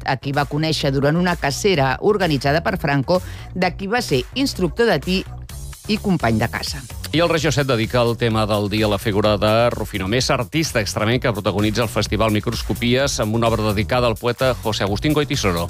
a qui va conèixer durant una cacera organitzada per Franco, de qui va ser instructor de tir i company de caça. I el Regió 7 dedica el tema del dia a la figura de Rufino Mesa, artista extremeny que protagonitza el Festival Microscopies amb una obra dedicada al poeta José Agustín Goytisolo.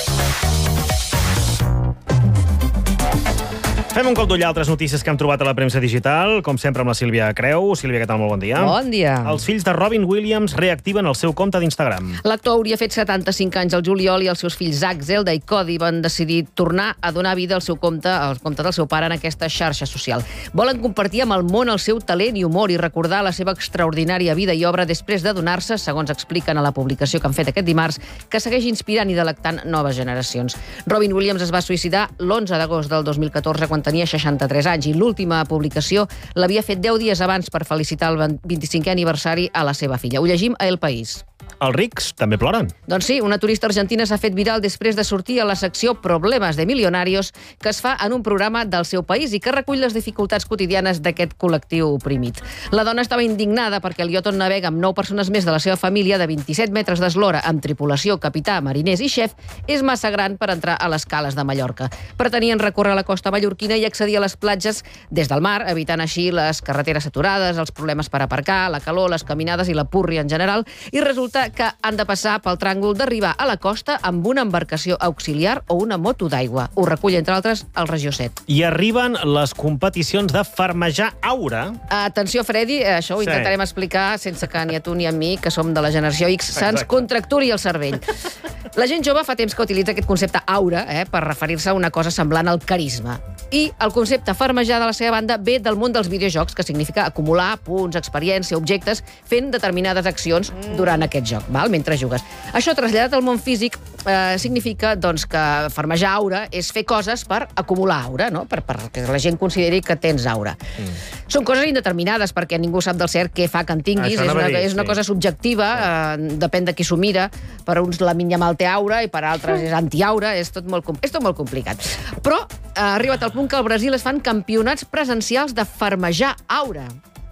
Fem un cop d'ull a altres notícies que hem trobat a la premsa digital, com sempre amb la Sílvia Creu. Sílvia, què tal? Molt bon dia. Bon dia. Els fills de Robin Williams reactiven el seu compte d'Instagram. L'actor hauria fet 75 anys al juliol i els seus fills Zach, Zelda i Cody van decidir tornar a donar vida al seu compte, al compte del seu pare en aquesta xarxa social. Volen compartir amb el món el seu talent i humor i recordar la seva extraordinària vida i obra després de donar-se, segons expliquen a la publicació que han fet aquest dimarts, que segueix inspirant i delectant noves generacions. Robin Williams es va suïcidar l'11 d'agost del 2014 quan tenia 63 anys i l'última publicació l'havia fet 10 dies abans per felicitar el 25è aniversari a la seva filla. Ho llegim a El País. Els rics també ploren. Doncs sí, una turista argentina s'ha fet viral després de sortir a la secció Problemes de Millonarios que es fa en un programa del seu país i que recull les dificultats quotidianes d'aquest col·lectiu oprimit. La dona estava indignada perquè el iot on navega amb 9 persones més de la seva família de 27 metres d'eslora amb tripulació, capità, mariners i xef és massa gran per entrar a les cales de Mallorca. Pretenien recórrer la costa mallorquina i accedir a les platges des del mar, evitant així les carreteres saturades, els problemes per aparcar, la calor, les caminades i la púrria en general, i resulta que han de passar pel tràngol d'arribar a la costa amb una embarcació auxiliar o una moto d'aigua. Ho recull, entre altres, el Regió 7. I arriben les competicions de farmejar aura. Atenció, Freddy, això ho intentarem explicar sense que ni a tu ni a mi, que som de la generació X, se'ns contracturi el cervell. La gent jove fa temps que utilitza aquest concepte aura per referir-se a una cosa semblant al carisma. I el concepte farmejar, de la seva banda, ve del món dels videojocs, que significa acumular punts, experiència, objectes, fent determinades accions durant aquest joc, mentre jugues. Això, traslladat al món físic, significa que farmejar aura és fer coses per acumular aura, perquè la gent consideri que tens aura. Són coses indeterminades, perquè ningú sap del cert què fa que en tinguis. És una cosa subjectiva, depèn de qui s'ho mira. Per uns la minya mal té aura i per altres és antiaura. És tot molt complicat. Però ha arribat al punt que al Brasil es fan campionats presencials de farmejar aura.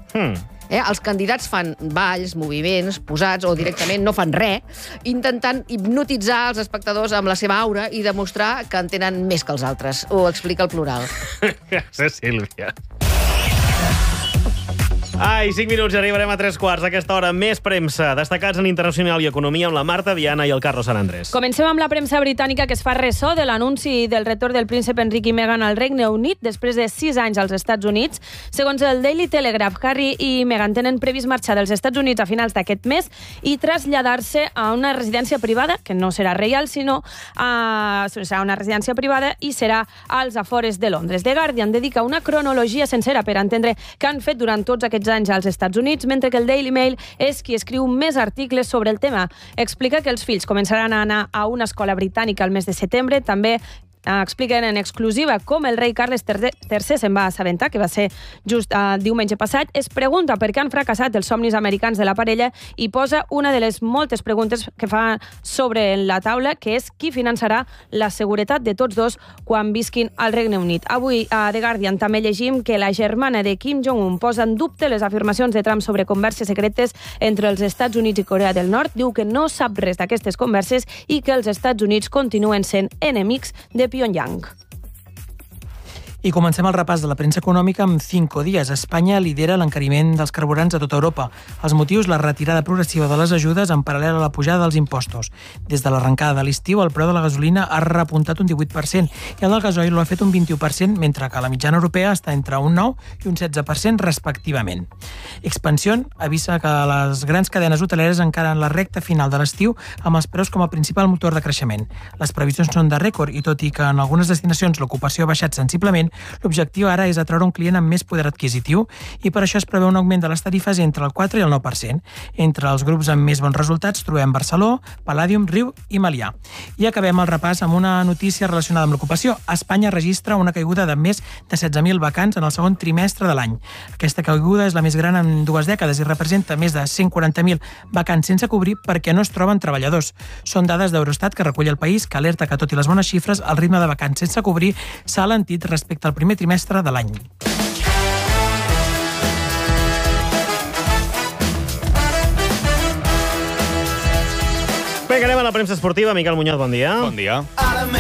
Els candidats fan balls, moviments, posats o directament no fan res, intentant hipnotitzar els espectadors amb la seva aura i demostrar que en tenen més que els altres. Ho explica el Plural. Gràcies, Sílvia. 5 minuts i arribarem a 3/4 d'aquesta hora. Més premsa, destacats en internacional i economia amb la Marta Diana i el Carlos San Andrés. Comencem amb la premsa britànica que es fa ressò de l'anunci del retorn del príncep Enric i Meghan al Regne Unit després de 6 anys als Estats Units. Segons el Daily Telegraph, Harry i Meghan tenen previst marxar dels Estats Units a finals d'aquest mes i traslladar-se a una residència privada, que no serà reial, sinó serà una residència privada i serà als afores de Londres. The Guardian dedica una cronologia sencera per entendre què han fet durant tots aquests anys als Estats Units, mentre que el Daily Mail és qui escriu més articles sobre el tema. Explica que els fills començaran a anar a una escola britànica el mes de setembre. També expliquen en exclusiva com el rei Carles III se'n va assabentar, que va ser just diumenge passat. Es pregunta per què han fracassat els somnis americans de la parella i posa una de les moltes preguntes que fa sobre la taula, que és qui finançarà la seguretat de tots dos quan visquin al Regne Unit. Avui a The Guardian també llegim que la germana de Kim Jong-un posa en dubte les afirmacions de Trump sobre converses secretes entre els Estats Units i Corea del Nord. Diu que no sap res d'aquestes converses i que els Estats Units continuen sent enemics de Pyongyang. I comencem el repàs de la premsa econòmica amb 5 dies. Espanya lidera l'encariment dels carburants a tota Europa. Els motius, la retirada progressiva de les ajudes en paral·lel a la pujada dels impostos. Des de l'arrencada de l'estiu, el preu de la gasolina ha repuntat un 18% i el del gasoil l'ha fet un 21%, mentre que la mitjana europea està entre un 9% i un 16% respectivament. Expansión avisa que les grans cadenes hoteleres encaren la recta final de l'estiu amb els preus com a principal motor de creixement. Les previsions són de rècord i tot i que en algunes destinacions l'ocupació ha baixat sensiblement, l'objectiu ara és atraure un client amb més poder adquisitiu i per això es preveu un augment de les tarifes entre el 4 i el 9%. Entre els grups amb més bons resultats trobem Barceló, Palladium, Riu i Melià. I acabem el repàs amb una notícia relacionada amb l'ocupació. Espanya registra una caiguda de més de 16.000 vacants en el segon trimestre de l'any. Aquesta caiguda és la més gran en 2 dècades i representa més de 140.000 vacants sense cobrir perquè no es troben treballadors. Són dades d'Eurostat que recull el País, que alerta que, tot i les bones xifres, el ritme de vacants sense cobrir s'ha alentit respecte al primer trimestre de l'any. Vinga, anem a la premsa esportiva. Miquel Muñoz, bon dia. Bon dia.